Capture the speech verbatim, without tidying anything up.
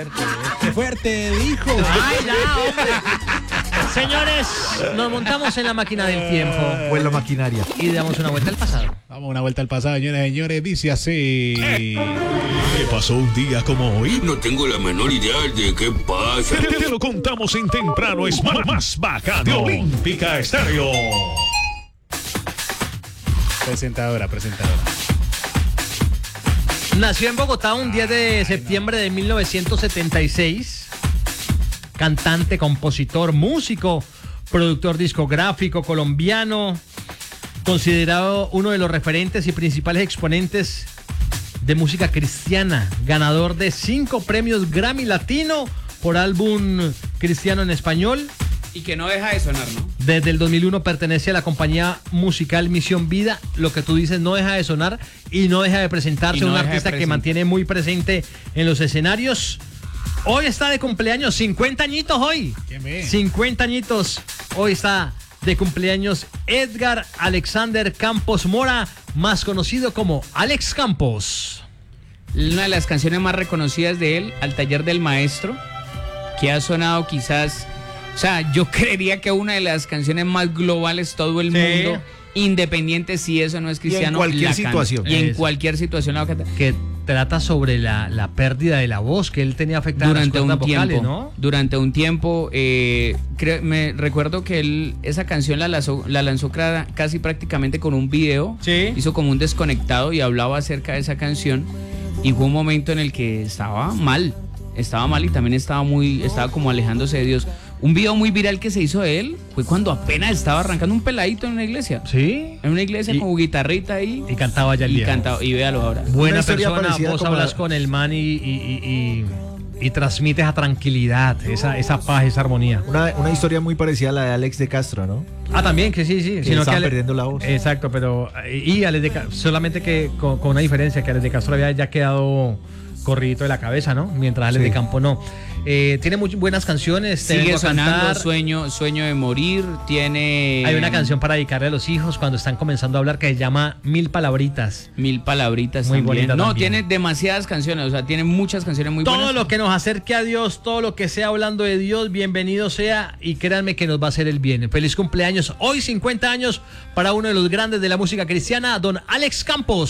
fuerte, qué fuerte, dijo. Ay, ya, hombre. Señores, nos montamos en la máquina del tiempo. O en la maquinaria. Y damos una vuelta al pasado. Vamos una vuelta al pasado, señores y señores. Dice así. ¿Qué pasó un día como hoy? No tengo la menor idea de qué pasa. Te, te lo contamos en Temprano es más, más bacano de Olímpica Estéreo. Presentadora, presentadora. Nació en Bogotá un diez de septiembre de mil novecientos setenta y seis. Cantante, compositor, músico, productor discográfico colombiano, considerado uno de los referentes y principales exponentes de música cristiana, ganador de cinco premios Grammy Latino por álbum cristiano en español. Y que no deja de sonar, ¿no? Desde el dos mil uno pertenece a la compañía musical Misión Vida. Lo que tú dices no deja de sonar y no deja de presentarse. No un deja artista que mantiene muy presente en los escenarios. Hoy está de cumpleaños, cincuenta añitos hoy. cincuenta añitos. Hoy está de cumpleaños Edgar Alexander Campos Mora, más conocido como Alex Campos. Una de las canciones más reconocidas de él, Al Taller del Maestro, que ha sonado quizás... O sea, yo creería que una de las canciones más globales todo el Sí. mundo, independiente si eso no es cristiano. Y en cualquier la canta. situación. Y en Eso. cualquier situación la canta. Que trata sobre la, la pérdida de la voz que él tenía afectada Durante las un cuerdas vocales, tiempo, ¿no? durante un tiempo, eh, cre- me recuerdo que él esa canción la lanzó, la lanzó cra- casi prácticamente con un video. Sí. Hizo como un desconectado y hablaba acerca de esa canción. Y fue un momento en el que estaba mal, estaba mal y también estaba muy, estaba como alejándose de Dios. Un video muy viral que se hizo de él fue cuando apenas estaba arrancando un peladito en una iglesia. Sí. En una iglesia Y- con guitarrita ahí. Y cantaba ya el Y viejo. cantaba, y véalo ahora. Buena Una historia persona, parecida vos como hablas la- con el man y, y, y, y, y transmites esa tranquilidad, esa, esa paz, esa armonía. Una, una historia muy parecida a la de Alex de Castro, ¿no? Ah, también, que sí, sí. Que estaba perdiendo la voz. Exacto, pero... Y Alex de Ca- solamente que con, con una diferencia, que Alex de Castro había ya quedado corridito de la cabeza, ¿no? Mientras Alex Sí. de Campo no. Eh, tiene muy buenas canciones. Te Sigue vengo a sonando cantar. sueño, sueño de morir. Tiene. Hay una canción para dedicarle a los hijos cuando están comenzando a hablar que se llama Mil Palabritas. Mil palabritas Muy también. bonita No, también. tiene demasiadas canciones, o sea, tiene muchas canciones muy Todo buenas. lo que nos acerque a Dios, todo lo que sea hablando de Dios, bienvenido sea y créanme que nos va a hacer el bien. Feliz cumpleaños. Hoy cincuenta años para uno de los grandes de la música cristiana, don Alex Campos.